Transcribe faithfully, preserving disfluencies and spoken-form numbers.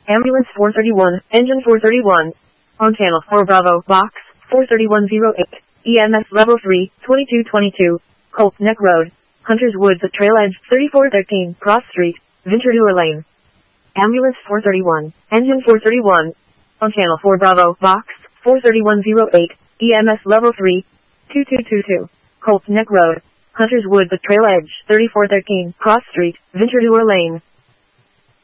Ambulance four thirty-one, engine four thirty-one. On channel four Bravo, box four thirty-one oh eight, E M S level three, twenty-two twenty-two, Colt Neck Road, Hunters Woods at Trail Edge, thirty-four thirteen, Cross Street, Ventura Lane. Ambulance four thirty-one, engine four thirty-one. On channel four Bravo, box four thirty-one oh eight, E M S level three, twenty-two twenty-two, Colt Neck Road, Hunters Woods at Trail Edge, thirty-four thirteen, Cross Street, Ventura Lane.